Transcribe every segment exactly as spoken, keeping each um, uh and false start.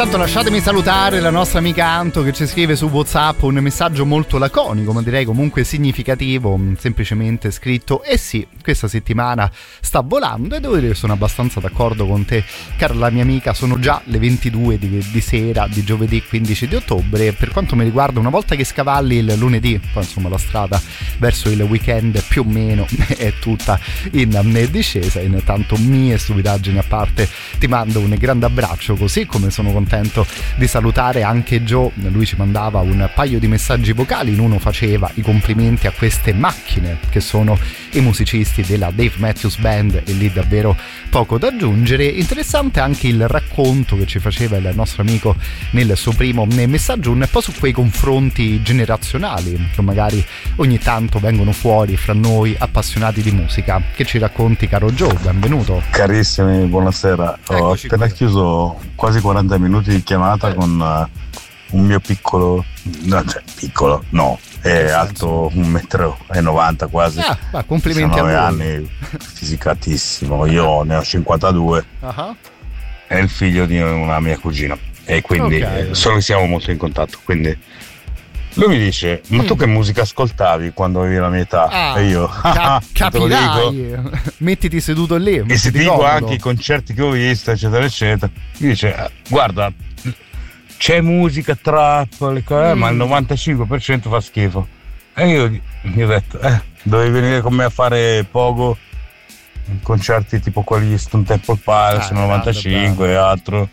Intanto lasciatemi salutare la nostra amica Anto che ci scrive su WhatsApp un messaggio molto laconico, ma direi comunque significativo, semplicemente scritto: eh sì, questa settimana sta volando, e devo dire che sono abbastanza d'accordo con te, cara la mia amica. Sono già le ventidue di, di sera di giovedì quindici di ottobre, e per quanto mi riguarda, una volta che scavalli il lunedì, poi insomma la strada verso il weekend più o meno è tutta in discesa. Intanto, mie stupidaggini a parte, ti mando un grande abbraccio, così come sono contento di salutare anche Joe. Lui ci mandava un paio di messaggi vocali, in uno faceva i complimenti a queste macchine che sono i musicisti della Dave Matthews Band, e lì davvero poco da aggiungere. Interessante anche il racconto che ci faceva il nostro amico nel suo primo messaggio, un po' su quei confronti generazionali che magari ogni tanto vengono fuori fra noi appassionati di musica. Che ci racconti, caro Joe? Benvenuto. Carissimi, buonasera. Ho Eccoci appena qui. chiuso quasi quaranta minuti di chiamata eh. con uh, un mio piccolo, no, cioè piccolo, no, è alto un metro e novanta quasi. Ah, bah, complimenti a nove voi. anni, fisicatissimo. Io ne ho cinquantadue. Uh-huh. È il figlio di una mia cugina, e quindi Okay. eh, solo che siamo molto in contatto. Quindi lui mi dice: ma tu che musica ascoltavi quando avevi la mia età? Ah, E io Ca- te lo dico. capirai, mettiti seduto lì, E se mettiti ti dico comodo. anche i concerti che ho visto, eccetera eccetera, mi dice: eh, guarda, c'è musica trap, le cose, Mm. ma il novantacinque per cento fa schifo. E io gli ho detto: eh, dovevi venire con me a fare pogo, concerti tipo quelli di Stone Temple Pilots, Ah, novantacinque e altro.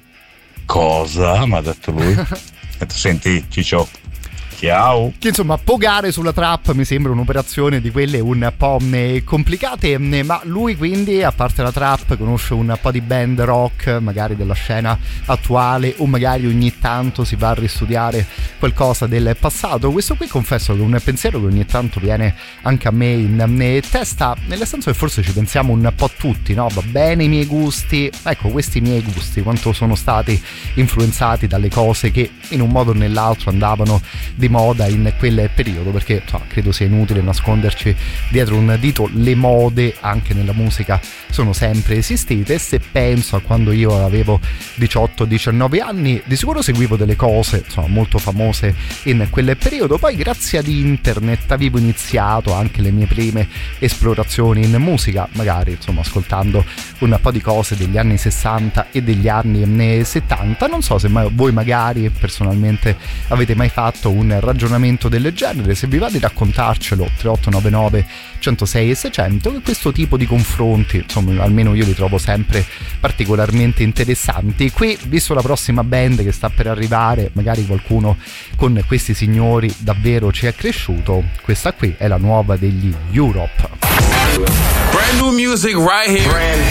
Cosa? Mi ha detto lui. Ho detto: senti, Ciccio, ciao. Che insomma, pogare sulla trap mi sembra un'operazione di quelle un po' eh, complicate, eh, ma lui quindi, a parte la trap, conosce un po' di band rock, magari della scena attuale, o magari ogni tanto si va a ristudiare qualcosa del passato. Questo qui confesso che è un pensiero che ogni tanto viene anche a me in eh, testa, nel senso che forse ci pensiamo un po' tutti, no? Va bene i miei gusti, ecco, questi miei gusti, quanto sono stati influenzati dalle cose che in un modo o nell'altro andavano di moda in quel periodo, perché insomma, credo sia inutile nasconderci dietro un dito, le mode anche nella musica sono sempre esistite. E se penso a quando io avevo diciotto diciannove anni, di sicuro seguivo delle cose insomma molto famose in quel periodo. Poi grazie ad internet avevo iniziato anche le mie prime esplorazioni in musica, magari insomma ascoltando un po' di cose degli anni sessanta e degli anni settanta. Non so se mai, voi magari personalmente avete mai fatto un ragionamento del genere. Se vi va di raccontarcelo, tre otto nove nove centosei e seicento, che questo tipo di confronti insomma almeno io li trovo sempre particolarmente interessanti. Qui, visto la prossima band che sta per arrivare, magari qualcuno con questi signori davvero ci è cresciuto. Questa qui è la nuova degli Europe. Brand new music right here. Brand